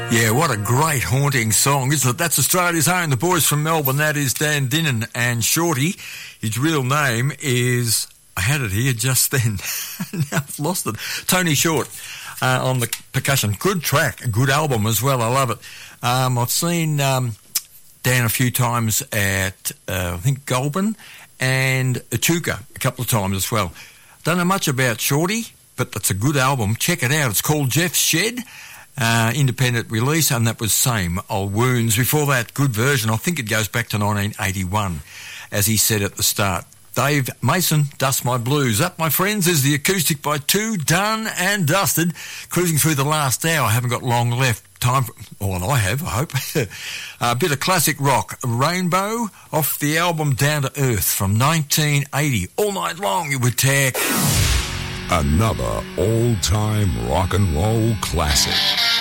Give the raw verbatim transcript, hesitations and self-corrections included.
Yeah, what a great haunting song, isn't it? That's Australia's own, the boys from Melbourne. That is Dan Dinnan and Shorty. His real name is, I had it here just then. Now I've lost it. Tony Short uh, on the percussion. Good track, a good album as well. I love it. Um, I've seen um, Dan a few times at, uh, I think, Goulburn and Echuca a couple of times as well. Don't know much about Shorty, but that's a good album. Check it out. It's called Jeff's Shed. Uh, independent release, and that was Same Old Wounds. Before that, good version, I think it goes back to nineteen eighty-one, as he said at the start. Dave Mason, Dust My Blues. That, my friends, is the Acoustic by Two, done and dusted. Cruising through the last hour, I haven't got long left. Time for, well, I have, I hope. A bit of classic rock. Rainbow, off the album Down to Earth from nineteen eighty. All night long, it would tech. Another all-time rock and roll classic.